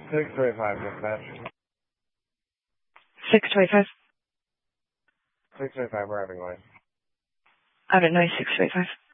625 dispatch. 625. 625, we're having line. Out at 9625.